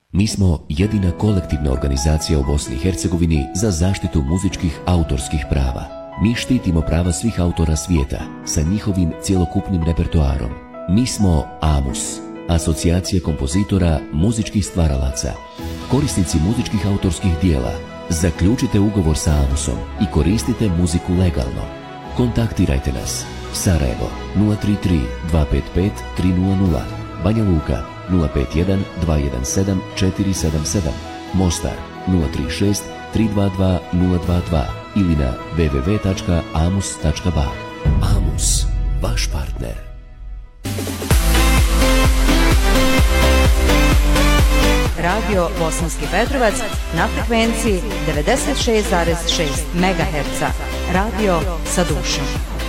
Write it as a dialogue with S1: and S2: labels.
S1: Mi smo jedina kolektivna organizacija u Bosni i Hercegovini za zaštitu muzičkih autorskih prava. Mi štitimo prava svih autora svijeta sa njihovim cjelokupnim repertoarom. Mi smo AMUS, Asocijacija kompozitora muzičkih stvaralaca. Korisnici muzičkih autorskih dijela, zaključite ugovor sa AMUS-om i koristite muziku legalno. Kontaktirajte nas. Sarajevo 033 255 300, Banja Luka 051 217 477, Mostar 036 322 022 ili na www.amus.ba. AMUS, vaš partner.
S2: Radio Bosanski Petrovac na frekvenciji 96,6 MHz. Radio sa dušom.